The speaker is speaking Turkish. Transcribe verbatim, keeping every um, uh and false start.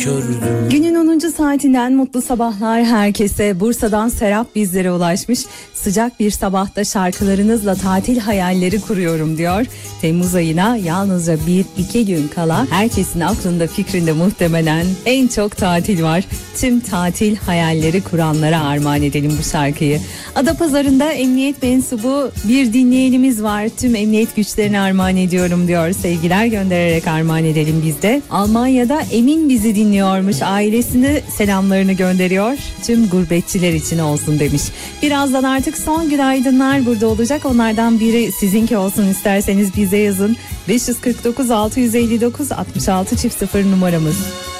kördüm. Günün onuncu saatinden mutlu sabahlar herkese. Bursa'dan Serap bizlere ulaşmış. Sıcak bir sabahta şarkılarınızla tatil hayalleri kuruyorum diyor. Temmuz ayına yalnızca bir iki gün kala herkesin aklında fikrinde muhtemelen en çok tatil var. Tüm tatil hayalleri kuranlara armağan edelim bu şarkıyı. Adapazarı'nda emniyet mensubu bir dinleyenimiz var. Tüm emniyet güçlerine armağan ediyorum diyor. Sevgiler göndererek armağan edelim biz de. Almanya'da Emin bizi dinliyormuş. Ailesine selamlarını gönderiyor. Tüm gurbetçiler için olsun demiş. Birazdan artık son günaydınlar burada olacak. Onlardan biri sizinki olsun isterseniz bize yazın. beş yüz kırk dokuz altı yüz elli dokuz altmış altı çift sıfır numaramız.